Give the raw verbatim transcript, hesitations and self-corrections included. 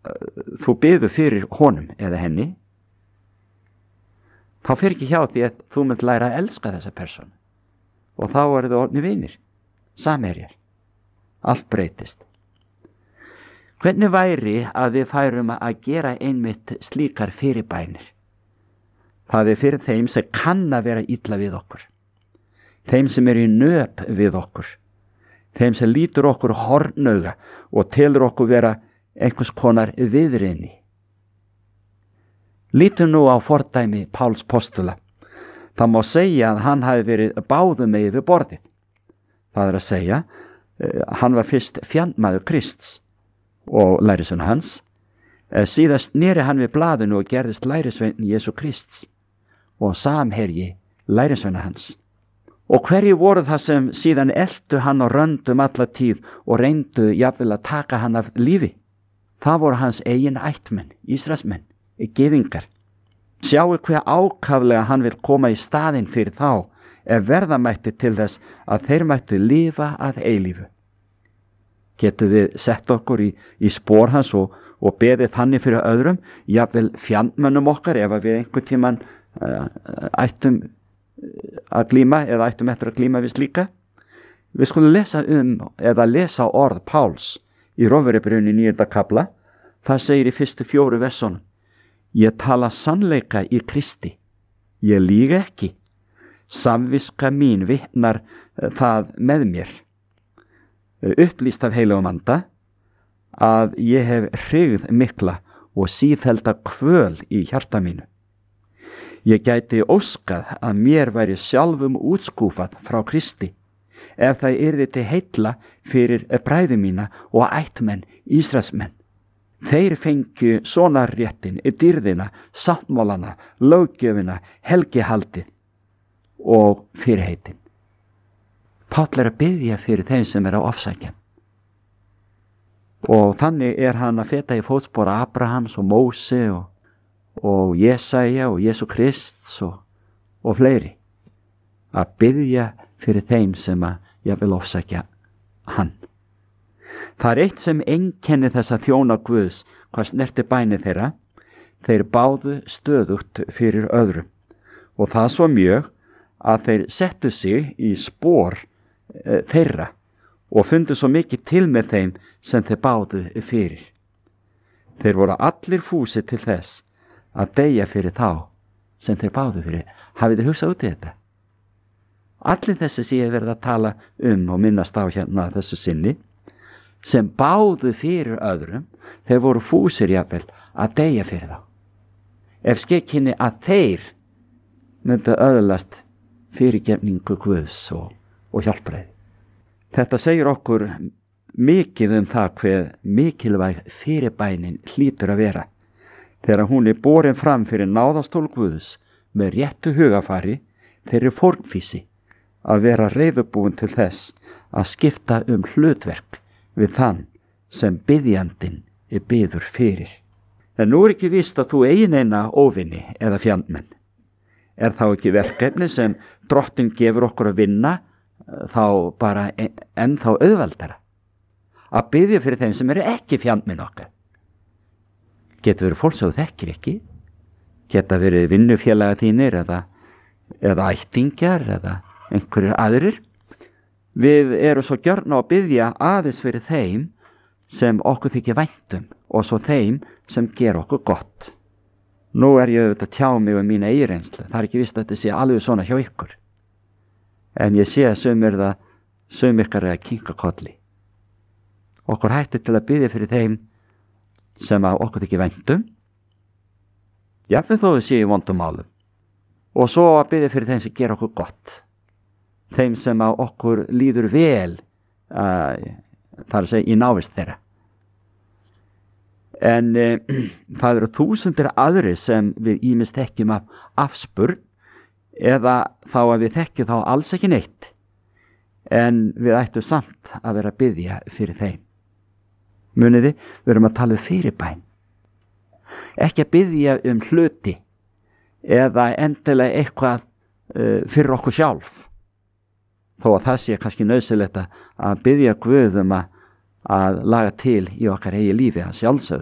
þú biður fyrir honum eða henni, þá fer ekki hjá því að þú munt læra að elska þessa persónu og þá eru þau orðnir vinir, samherjar. Allt breytist. Hvernig væri að við færum að gera einmitt slíkar fyrirbænir? Það er fyrir þeim sem kann að vera illa við okkur, þeim sem eru í nöp við okkur, þeim sem lítur okkur hornauga og telur okkur vera einhvers konar viðriðni. Lítum nú á fordæmi Páls postula. Það má segja að hann hafi verið báðum megin við borðið. Það er að segja, hann var fyrst fjandmaður Krists og lærisveinn hans, síðast neri hann við blaðinu og gerðist lærisveinn Jesú Krists og samherji lærisveina hans. Og hverju voru það sem síðan eltu hann á röndum alla tíð og reyndu jafnvel að taka hann af lífi? Það voru hans eigin ættmenn, Ísraelsmenn, gyðingar. Sjáu hver ákaflega hann vil koma í staðinn fyrir þá ef verða mætti til þess að þeir mættu lifa að eilífu. Getum við sett okkur í, í spór hans og, og beðið þannig fyrir öðrum, jafnvel fjandmönnum okkar ef við einhvern tímann uh, ættum að glíma eða ættum eftir að glíma við slíka. Við skulum lesa um eða lesa orð Páls í Rómverjabréfinu níunda kafla. Það segir í fyrstu fjóru versunum: Ég tala sannleika í Kristi, ég lýg ekki, samviska mín vitnar það með mér, upplýst af heilagum anda, að ég hef hrygð mikla og sífellda kvöl í hjarta mínu. Ég gæti óskað að mér væri sjálfum útskúfað frá Kristi, ef það yrði til heilla fyrir bræðu mína og ættmenn Ísraelsmenn. Þeir fengju sonarréttin, dýrðina, sáttmálana, löggjöfina, helgihaldið og fyrirheitin. Páll er að biðja fyrir þeim sem er á ofsækjan. Og þannig er hann að feta í fótspor Abrahams og Móse og, og Jesaja og Jesú Krists og, og fleiri. Að biðja fyrir þeim sem að ég vil ofsækja hann. Það er eitt sem einkenni þessa þjóna Guðs, hvað snerti bæni þeirra. Þeir báðu stöðugt fyrir öðrum og það svo mjög að þeir settu sig í spor e, þeirra og fundu svo mikið til með þeim sem þeir báðu fyrir. Þeir voru allir fúsir til þess að deyja fyrir þá sem þeir báðu fyrir. Hafið þið hugsað út í þetta? Allir þessi sé verið að tala um og minnast á hérna þessu sinni, sem báðu fyrir öðrum, þeir voru fúsir jafnvel að deyja fyrir þá. Ef skekkinni að þeir myndu öðlast fyrirgefningu Guðs og, og hjálpræði. Þetta segir okkur mikið um það hver mikilvæg fyrirbænin hlýtur að vera, þegar hún er borin fram fyrir náðastól Guðs með réttu hugafari, þeirri fórnfísi að vera reiðubúin til þess að skipta um hlutverk við þann sem biðjandinn er biður fyrir. En nú er ekki víst að þú eigin eina óvinni eða fjandmenn. Er þá ekki verkefni sem drottinn gefur okkur að vinna þá bara enn þá auðveldara? Að biðja fyrir þeim sem eru ekki fjandmenn okkar. Getur verið fólk sem þú þekkir ekki, geta verið vinnufélaga þínir eða, eða ættingjar eða einhverjir aðrir. Við erum svo gjörn á að biðja aðeins fyrir þeim sem okkur þykir væntum og svo þeim sem ger okkur gott. Nú er ég auðvitað að tjá mig um mína eigin reynslu. Það er ekki víst að þetta sé alveg svona hjá ykkur. En ég sé að sumir það, sum ykkar er að kinka kolli. Okkur hættir til að biðja fyrir þeim sem að okkur þykir væntum, jafnvel þó við séu í vondum málum. Og svo að biðja fyrir þeim sem ger okkur gott. Þeim sem á okkur líður vel, uh, það er að segja í návist þeirra. En uh, það eru þúsundir aðri sem við ýmist þekkjum af afspurn eða þá að við þekkjum þá alls ekki neitt. En við ættum samt að vera að biðja fyrir þeim. Muniði, við erum að tala um fyrirbæn. Ekki að biðja um hluti eða endilega eitthvað uh, fyrir okkur sjálf. Þó að það sé kannski nauðsynlegt að biðja Guð um að, að laga til í okkar eigi lífi að sjálfsögðu.